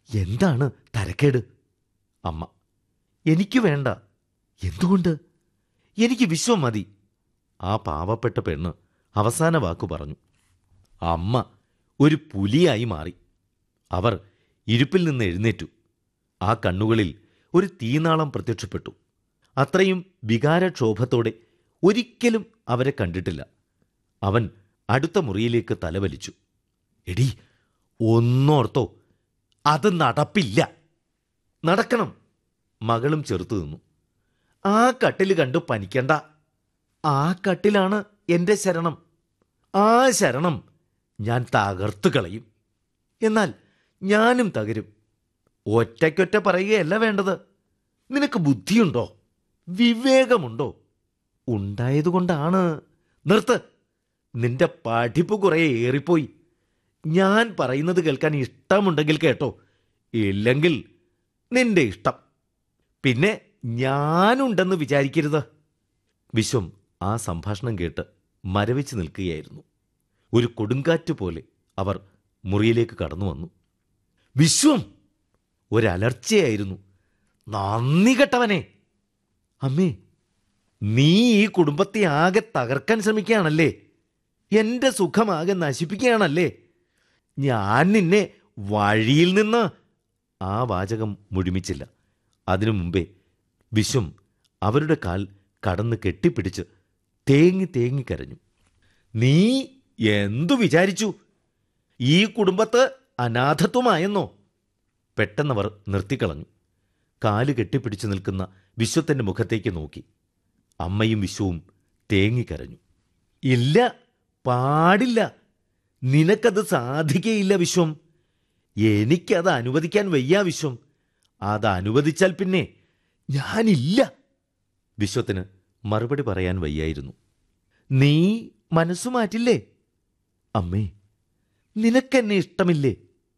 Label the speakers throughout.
Speaker 1: എന്താണ് തരക്കേട്? അമ്മ: എനിക്ക് വേണ്ട. എന്തുകൊണ്ട്? എനിക്ക് വിശ്വം മതി. ആ പാവപ്പെട്ട പെണ്ണ് അവസാന വാക്കു പറഞ്ഞു. അമ്മ ഒരു പുലിയായി മാറി. അവർ ഇരിപ്പിൽ നിന്ന് എഴുന്നേറ്റു. ആ കണ്ണുകളിൽ ഒരു തീനാളം പ്രത്യക്ഷപ്പെട്ടു. അത്രയും വികാരക്ഷോഭത്തോടെ ഒരിക്കലും അവരെ കണ്ടിട്ടില്ല. അവൻ അടുത്ത മുറിയിലേക്ക് തലവലിച്ചു. എടീ, ഒന്നോർത്തോ, അത് നടപ്പില്ല. നടക്കണം. മകളും ചെറുത്തു നിന്നു. ആ കട്ടിൽ കണ്ടു പനിക്കണ്ട. ആ കട്ടിലാണ് എൻ്റെ ശരണം. ആ ശരണം ഞാൻ തകർത്തു കളയും. എന്നാൽ ഞാനും തകരും. ഒറ്റയ്ക്കൊറ്റ പറയുകയല്ല വേണ്ടത്. നിനക്ക് ബുദ്ധിയുണ്ടോ? വിവേകമുണ്ടോ? ഉണ്ടായതുകൊണ്ടാണ്. നിർത്ത്. നിന്റെ പഠിപ്പ് കുറേ ഏറിപ്പോയി. ഞാൻ പറയുന്നത് കേൾക്കാൻ ഇഷ്ടമുണ്ടെങ്കിൽ കേട്ടോ, ഇല്ലെങ്കിൽ നിന്റെ ഇഷ്ടം. പിന്നെ ഞാനുണ്ടെന്ന് വിചാരിക്കരുത്. വിശ്വം ആ സംഭാഷണം കേട്ട് മരവിച്ച് നിൽക്കുകയായിരുന്നു. ഒരു കൊടുങ്കാറ്റ് പോലെ അവർ മുറിയിലേക്ക് കടന്നു വന്നു. വിശ്വം! ഒരലർച്ചയായിരുന്നു. നന്ദി കെട്ടവനെ! അമ്മേ, നീ ഈ കുടുംബത്തെ ആകെ തകർക്കാൻ ശ്രമിക്കുകയാണല്ലേ? എൻ്റെ സുഖമാകെ നശിപ്പിക്കുകയാണല്ലേ? ഞാൻ നിന്നെ വഴിയിൽ നിന്ന്... ആ വാചകം മുഴുമിച്ചില്ല. അതിനു മുമ്പേ വിശ്വം അവരുടെ കാൽ കടന്ന് കെട്ടിപ്പിടിച്ച് തേങ്ങി തേങ്ങി കരഞ്ഞു. നീ എന്തു വിചാരിച്ചു? ഈ കുടുംബത്ത് അനാഥത്വമായെന്നോ? പെട്ടെന്നവർ നിർത്തിക്കളഞ്ഞു. കാല് കെട്ടിപ്പിടിച്ചു നിൽക്കുന്ന വിശ്വത്തിൻ്റെ മുഖത്തേക്ക് നോക്കി. അമ്മയും വിശ്വവും തേങ്ങിക്കരഞ്ഞു. ഇല്ല, പാടില്ല. നിനക്കത് സാധിക്കയില്ല വിശ്വം. എനിക്കത് അനുവദിക്കാൻ വയ്യ വിശ്വം. അത് അനുവദിച്ചാൽ പിന്നെ ഞാനില്ല. വിശ്വത്തിന് മറുപടി പറയാൻ വയ്യായിരുന്നു. നീ മനസ്സു മാറ്റില്ലേ? അമ്മേ, നിനക്കെന്നെ ഇഷ്ടമില്ലേ?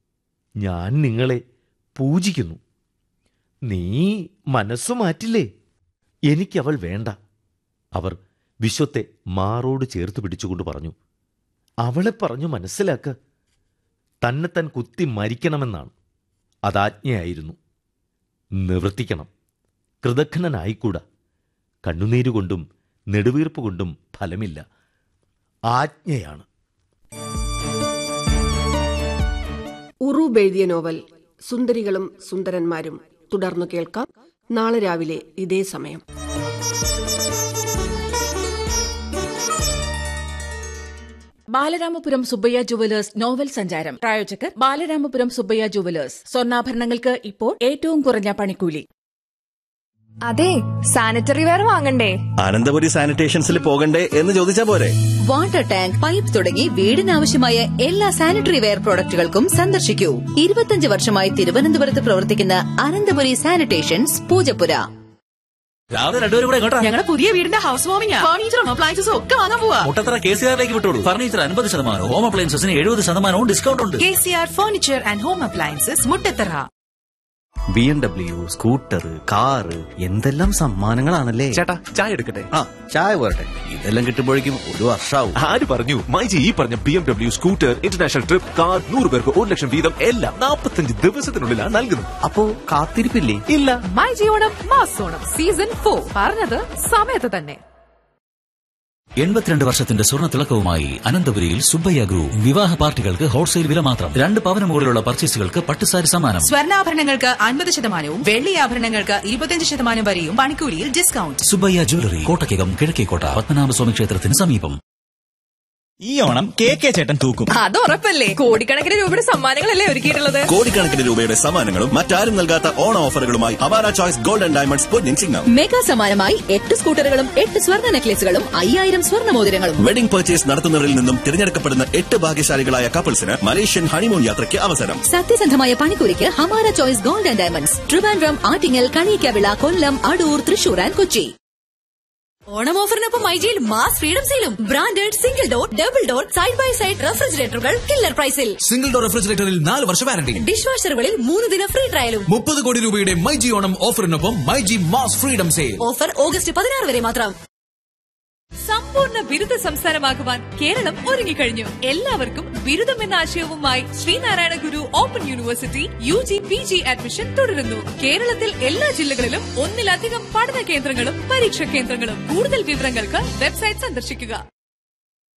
Speaker 1: ഞാൻ നിങ്ങളെ പൂജിക്കുന്നു. നീ മനസ്സു മാറ്റില്ലേ? എനിക്കവൾ വേണ്ട. അവർ വിശ്വത്തെ മാറോട് ചേർത്ത് പിടിച്ചുകൊണ്ട് പറഞ്ഞു. അവളെ പറഞ്ഞു മനസ്സിലാക്ക. തന്നെത്താൻ കുത്തി മരിക്കണമെന്നാണ്. അതാജ്ഞയായിരുന്നു. നിവർത്തിക്കണം. കൃതഘ്നനായിക്കൂടാ. കണ്ണുനീരുകൊണ്ടും നെടുവീർപ്പ് കൊണ്ടും ഫലമില്ല. ആജ്ഞയാണ്.
Speaker 2: ഉറൂബ് എഴുതിയ നോവൽ സുന്ദരികളും സുന്ദരന്മാരും തുടർന്നു കേൾക്കാം നാളെ രാവിലെ ഇതേ സമയം.
Speaker 3: ബാലരാമപുരം സുബ്ബയ്യ ജുവലേഴ്സ് നോവൽ സഞ്ചാരം. പ്രായോജകർ ബാലരാമപുരം സുബ്ബയ്യ ജുവലേഴ്സ്. സ്വർണ്ണാഭരണങ്ങൾക്ക് ഇപ്പോൾ ഏറ്റവും കുറഞ്ഞ പണിക്കൂലി.
Speaker 4: അതെ, സാനിറ്ററി വെയർ വാങ്ങണ്ടേ?
Speaker 5: അനന്തപുരി സാനിറ്റേഷൻസിൽ പോകണ്ടേ എന്ന് ചോദിച്ചാ പോരെ?
Speaker 6: വാട്ടർ ടാങ്ക്, പൈപ്പ് തുടങ്ങി വീടിനാവശ്യമായ എല്ലാ സാനിറ്ററി വെയർ പ്രോഡക്റ്റുകൾക്കും സന്ദർശിക്കൂ. 25 വർഷമായി തിരുവനന്തപുരത്ത് പ്രവർത്തിക്കുന്ന അനന്തപുരി സാനിറ്റേഷൻസ്, പൂജപ്പുര.
Speaker 5: രാവിലെ രണ്ടുപേരും കൂടെ കേട്ടോ.
Speaker 3: ഞങ്ങളുടെ പുതിയ വീടിന്റെ ഹൗസ് വാമിംഗ്, ഫർണിച്ചറും അപ്ലയൻസസും ഒക്കെ വാങ്ങാൻ പോവാ.
Speaker 5: മുട്ടത്തറ KCR-ലേക്ക് വിട്ടോളൂ. ഫർണിച്ചർ 50%, ഹോം അപ്ലയൻസസിന് 70% ഡിസ്കൗണ്ട് ഉണ്ട്.
Speaker 3: KCR furniture and home appliances, Muttathara.
Speaker 7: BMW, scooter, car, എന്തെല്ലാം സമ്മാനങ്ങളാണല്ലേ.
Speaker 8: ചേട്ടാ, ചായ എടുക്കട്ടെ?
Speaker 7: ആ, ചായ പോരട്ടെ. ഇതെല്ലാം കിട്ടുമ്പോഴേക്കും ഒരു വർഷാവും.
Speaker 8: ആര് പറഞ്ഞു? മൈജി ഈ പറഞ്ഞ BMW, scooter, international trip, car, 100 പേർക്ക് 1 ലക്ഷം വീതം എല്ലാം 45 ദിവസത്തിനുള്ളിലാണ് നൽകുന്നത്.
Speaker 7: അപ്പോ കാത്തിരിപ്പില്ലേ?
Speaker 8: ഇല്ല.
Speaker 4: മൈജി ഓണം മാസോണം സീസൺ 4 പറഞ്ഞത് സമയത്ത് തന്നെ.
Speaker 5: 82 വർഷത്തിന്റെ സ്വർണ്ണ തിളക്കവുമായി അനന്തപുരിയിൽ സുബ്ബയ്യ ഗ്രൂപ്പ്. വിവാഹ പാർട്ടികൾക്ക് ഹോൾസെയിൽ വില മാത്രം. 2 പവന് മുകളിലുള്ള പർച്ചേസുകൾക്ക് പട്ടുസാരി സമ്മാനം.
Speaker 3: സ്വർണ്ണാഭരണങ്ങൾക്ക് 50%, വെള്ളി ആഭരണങ്ങൾക്ക് 25% വരെയും പണിക്കൂലിയിൽ ഡിസ്കൗണ്ട്.
Speaker 5: സുബ്ബയ്യ ജ്വല്ലറി, കോട്ടയ്ക്കകം, കിഴക്കേക്കോട്ട, പത്മനാഭസ്വാമി ക്ഷേത്രത്തിന് സമീപം.
Speaker 9: ഈ ഓണം KK ചേട്ടൻ തൂക്കും.
Speaker 4: അത് ഉറപ്പല്ലേ. കോടിക്കണക്കിന് രൂപയുടെ സമ്മാനങ്ങളല്ലേ ഒരുക്കിയിട്ടുള്ളത്.
Speaker 5: കോടിക്കണക്കിന് രൂപയുടെ സമ്മാനങ്ങളും മറ്റാരും നൽകാത്ത ഓണ ഓഫറുകളുമായി Awara choice gold and diamonds Ponnin Chingam.
Speaker 6: Mega സമ്മാനമായി 8 സ്കൂട്ടറുകളും 8 സ്വർണ്ണ നെക്ലേസുകളും 5000 സ്വർണ്ണ മോതിരങ്ങളും.
Speaker 5: വെഡിംഗ് പർച്ചേസ് നടത്തുന്നവരിൽ നിന്നും തിരഞ്ഞെടുക്കപ്പെടുന്ന 8 ഭാഗ്യശാലികളായ കപ്പിൾസിന് മലേഷ്യൻ ഹണിമൂൺ യാത്രയ്ക്ക് അവസരം.
Speaker 6: സത്യസന്ധമായ പണിക്കൂലിക്ക് Hamara choice gold and diamonds, Trivandrum, Attingal, Kaliyakkavilai, Kollam, Adoor, Thrissur and Kochi. Onam ഓഫറിനൊപ്പം മൈജിയിൽ mass freedom സെയിലും. Branded single door, double door, side by side റെഫ്രിജറേറ്ററുകൾ killer പ്രൈസിൽ.
Speaker 9: സിംഗിൾ ഡോർ റെഫ്രിജറേറ്ററിൽ 4 വർഷ വാറണ്ടി.
Speaker 6: ഡിഷ് വാഷറുകളിൽ 3 ദിന ഫ്രീ ട്രയലും.
Speaker 9: 30 കോടി രൂപയുടെ myG Onam ഓഫറിനൊപ്പം myG mass freedom sale.
Speaker 6: Offer August 16 വരെ മാത്രം.
Speaker 4: സമ്പൂർണ്ണ ബിരുദ സംസ്ഥാനമാകുവാൻ കേരളം ഒരുങ്ങിക്കഴിഞ്ഞു. എല്ലാവർക്കും ബിരുദം എന്ന ആശയവുമായി ശ്രീനാരായണ ഗുരു open university UG PG admission തുടരുന്നു. കേരളത്തിൽ എല്ലാ ജില്ലകളിലും ഒന്നിലധികം പഠന കേന്ദ്രങ്ങളും പരീക്ഷാ കേന്ദ്രങ്ങളും. കൂടുതൽ വിവരങ്ങൾക്ക് വെബ്സൈറ്റ് സന്ദർശിക്കുക.